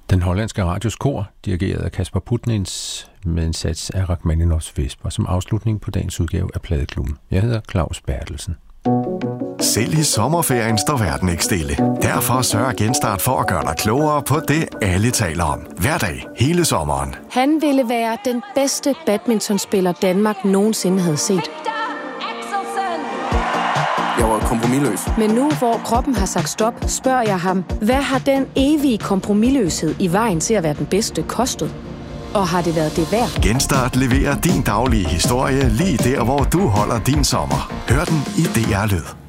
Den hollandske radios kor, dirigeret af Kasper Putnins, med en sats af Rachmaninovs Vesper, som afslutning på dagens udgave af Pladeklubben. Jeg hedder Claus Bertelsen. Selv i sommerferien står verden ikke stille. Derfor sørger Genstart for at gøre dig klogere på det, alle taler om. Hver dag, hele sommeren. Han ville være den bedste badmintonspiller, Danmark nogensinde havde set. Jeg var kompromisløs. Men nu, hvor kroppen har sagt stop, spørger jeg ham, hvad har den evige kompromisløshed i vejen til at være den bedste kostet? Og har det været det værd? Genstart leverer din daglige historie lige der, hvor du holder din sommer. Hør den i DR Lyd.